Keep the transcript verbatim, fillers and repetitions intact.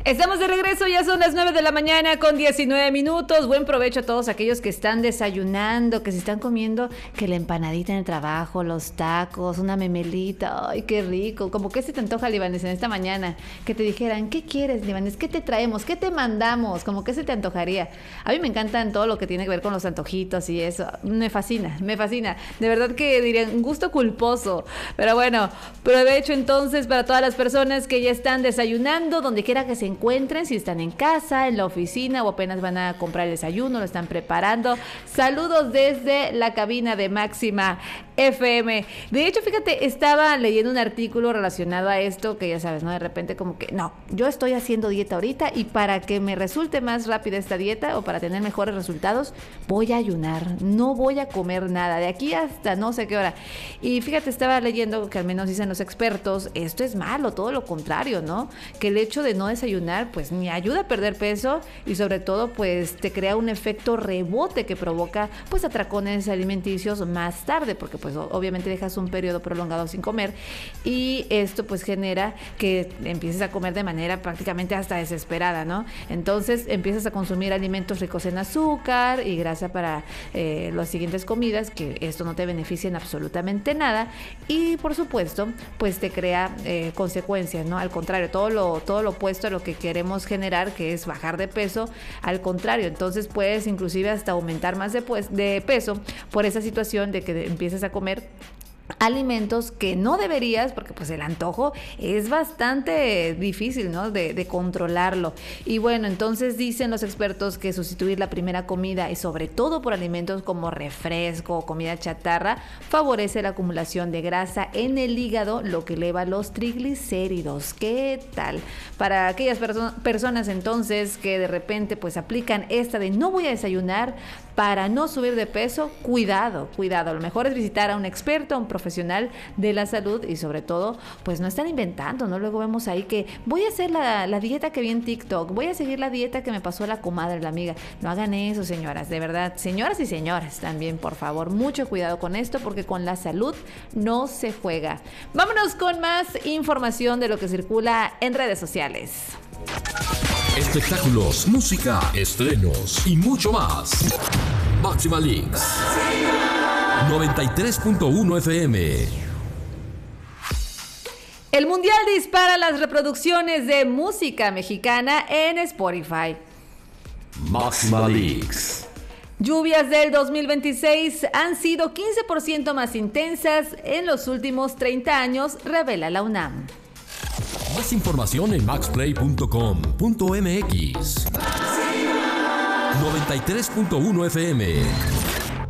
Estamos de regreso, ya son las nueve de la mañana con diecinueve minutos. Buen provecho a todos aquellos que están desayunando, que se están comiendo, que la empanadita en el trabajo, los tacos, una memelita. Ay, qué rico. Como que se te antoja, Libanes, en esta mañana. Que te dijeran, ¿qué quieres, Libanes? ¿Qué te traemos? ¿Qué te mandamos? Como que se te antojaría. A mí me encantan todo lo que tiene que ver con los antojitos y eso. Me fascina, me fascina. De verdad que diría un gusto culposo. Pero bueno, provecho entonces para todas las personas que ya están desayunando, donde quiera que se encuentren, si están en casa, en la oficina o apenas van a comprar el desayuno, lo están preparando. Saludos desde la cabina de Máxima F M. De hecho, fíjate, estaba leyendo un artículo relacionado a esto, que ya sabes, ¿no? De repente como que, no, yo estoy haciendo dieta ahorita y para que me resulte más rápida esta dieta o para tener mejores resultados, voy a ayunar, no voy a comer nada, de aquí hasta no sé qué hora. Y fíjate, estaba leyendo que al menos dicen los expertos, esto es malo, todo lo contrario, ¿no? Que el hecho de no desayunar pues ni ayuda a perder peso y sobre todo pues te crea un efecto rebote que provoca pues atracones alimenticios más tarde, porque pues obviamente dejas un periodo prolongado sin comer y esto pues genera que empieces a comer de manera prácticamente hasta desesperada, ¿no? Entonces empiezas a consumir alimentos ricos en azúcar y grasa para eh, las siguientes comidas, que esto no te beneficia en absolutamente nada y por supuesto pues te crea eh, consecuencias, ¿no? Al contrario, todo lo, todo lo opuesto a lo que queremos generar, que es bajar de peso, al contrario, entonces puedes inclusive hasta aumentar más de, pues, de peso por esa situación de que empiezas a comer alimentos que no deberías, porque pues el antojo es bastante difícil, ¿no? De, de controlarlo. Y bueno, entonces dicen los expertos que sustituir la primera comida y sobre todo por alimentos como refresco o comida chatarra favorece la acumulación de grasa en el hígado, lo que eleva los triglicéridos. ¿Qué tal? Para aquellas perso- personas entonces que de repente pues aplican esta de no voy a desayunar para no subir de peso, cuidado, cuidado. Lo mejor es visitar a un experto, a un profesional de la salud y sobre todo, pues no están inventando, ¿no? Luego vemos ahí que voy a hacer la, la dieta que vi en TikTok, voy a seguir la dieta que me pasó la comadre, la amiga. No hagan eso, señoras, de verdad. Señoras y señores también, por favor, mucho cuidado con esto porque con la salud no se juega. Vámonos con más información de lo que circula en redes sociales. Espectáculos, música, estrenos y mucho más. Máxima Leaks noventa y tres punto uno F M. El Mundial dispara las reproducciones de música mexicana en Spotify. Máxima Leaks. Lluvias del dos mil veintiséis han sido quince por ciento más intensas en los últimos treinta años, revela la UNAM. Más información en max play punto com punto m x. noventa y tres punto uno F M.